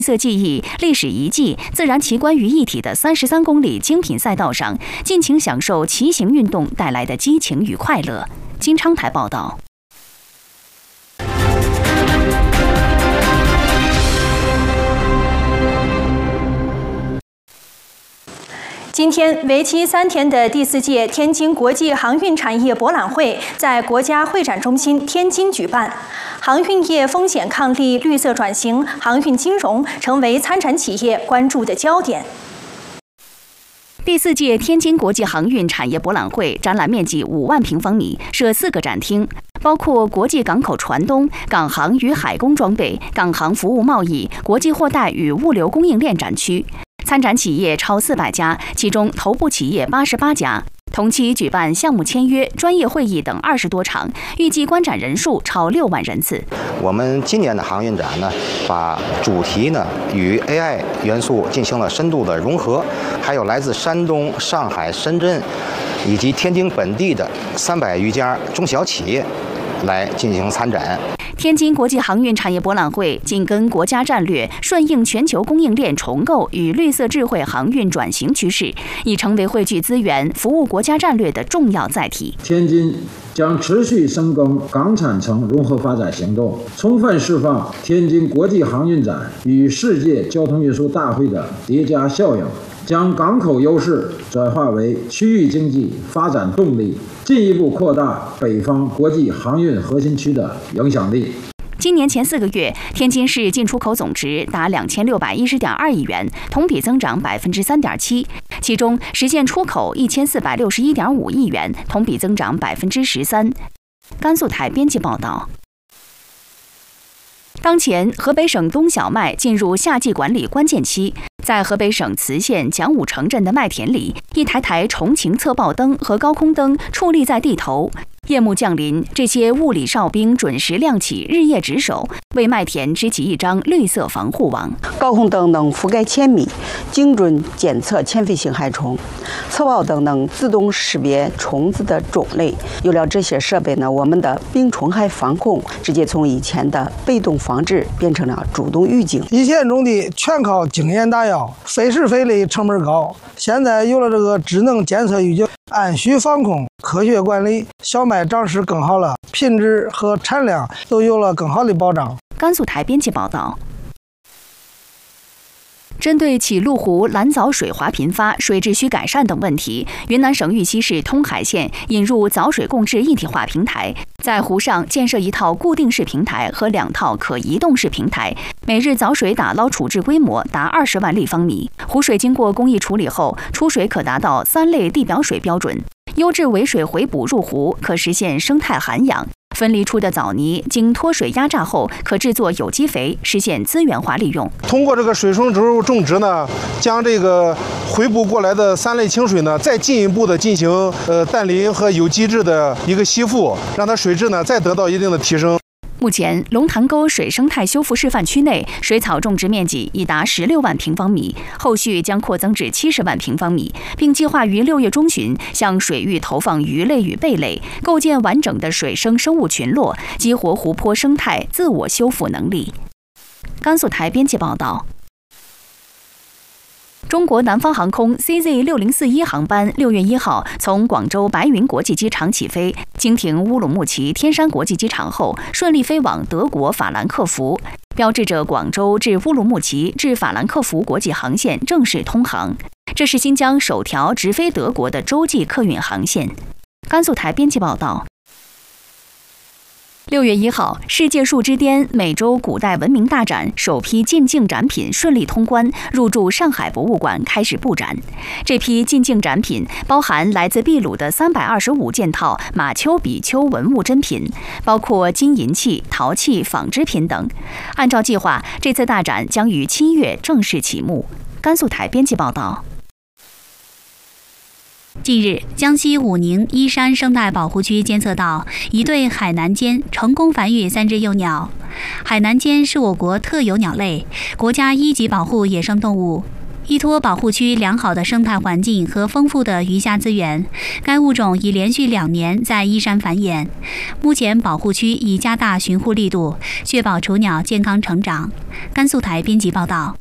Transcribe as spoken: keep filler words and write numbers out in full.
色记忆、历史遗迹、自然奇观于一体的三十三公里精品赛道上，尽情享受骑行运动带来的激情与快乐。金昌台报道。 今天，为期三天的第四届天津国际航运产业博览会在国家会展中心天津举办。航运业风险抗力、绿色转型、航运金融成为参展企业关注的焦点。 第四届天津国际航运产业博览会展览面积五万平方米，设四个展厅，包括国际港口船东、港航与海工装备、港航服务贸易、国际货代与物流供应链展区。参展企业超四百家，其中头部企业八十八家。同期举办项目签约、专业会议等二十多场，预计观展人数超六万人次。 我们今年的航运展呢，把主题呢与 A I 元素进行了深度的融合，还有来自山东、上海、深圳以及天津本地的三百余家中小企业来进行参展。 天津国际航运产业博览会紧跟国家战略，顺应全球供应链重构与绿色智慧航运转型趋势，已成为汇聚资源、服务国家战略的重要载体。 天津将持续深耕港产城融合发展行动，充分释放天津国际航运展与世界交通运输大会的叠加效应，将港口优势转化为区域经济发展动力，进一步扩大北方国际航运核心区的影响力。 今年前四个月，天津市进出口总值达两千六百一十点二亿元，同比增长百分之三点七，其中实现出口一千四百六十一点五亿元，同比增长百分之十三。甘肃台编辑报道。当前，河北省冬小麦进入夏季管理关键期。在河北省磁县蒋武城镇的麦田里，一台台重擎测报灯和高空灯矗立在地头。夜幕降临，这些物理哨兵准时亮起，日夜值守，为麦田织起一张绿色防护网。 高空灯能覆盖千米，精准检测迁飞性害虫；测报灯能自动识别虫子的种类。有了这些设备呢，我们的病虫害防控直接从以前的被动防治变成了主动预警。 一线中的全靠经验打药，费时费力，成本高。现在有了这个智能检测预警，按需防控，科学管理，小麦长势更好了，品质和产量都有了更好的保障。 甘肃台编辑报道。针对起麓湖蓝藻水滑频发、水质需改善等问题，云南省玉溪市通海县引入藻水共治一体化平台，在湖上建设一套固定式平台和两套可移动式平台，每日藻水打捞处置规模达二十万立方米。湖水经过工艺处理后，出水可达到三类地表水标准。优质尾水回补入湖，可实现生态涵养。分离出的藻泥经脱水压榨后，可制作有机肥，实现资源化利用。 通过这个水生植物种植呢，将这个回补过来的三类清水呢，再进一步的进行呃氮磷和有机质的一个吸附，让它水质呢再得到一定的提升。 目前，龙潭沟水生态修复示范区内水草种植面积已达十六万平方米，后续将扩增至七十万平方米，并计划于六月中旬向水域投放鱼类与贝类，构建完整的水生生物群落，激活湖泊生态自我修复能力。甘肃台编辑报道。中国南方航空 C Z 六零四一航班六月一号从广州白云国际机场起飞，经停乌鲁木齐天山国际机场后，顺利飞往德国法兰克福，标志着广州至乌鲁木齐至法兰克福国际航线正式通航。这是新疆首条直飞德国的洲际客运航线。甘肃台编辑报道。六月一号，世界树之巅美洲古代文明大展首批进境展品顺利通关，入驻上海博物馆开始布展。这批进境展品包含来自秘鲁的三百二十五件套马丘比丘文物珍品，包括金银器、陶器、纺织品等。按照计划，这次大展将于七月正式启幕。甘肃台编辑报道。 近日，江西武宁依山生态保护区监测到一对海南尖成功繁育三只幼鸟。海南尖是我国特有鸟类，国家一级保护野生动物。 依托保护区良好的生态环境和丰富的鱼虾资源，该物种已连续两年在依山繁衍。目前，保护区已加大巡护力度，确保雏鸟健康成长。甘肃台编辑报道。